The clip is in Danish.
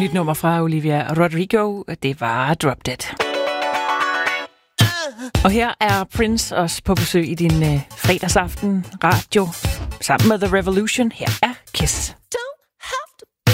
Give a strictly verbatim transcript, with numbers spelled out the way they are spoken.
nyt nummer fra Olivia Rodrigo. Det var Drop Dead. Og her er Prince også på besøg i din øh, fredagsaften radio sammen med The Revolution. Her er Kiss.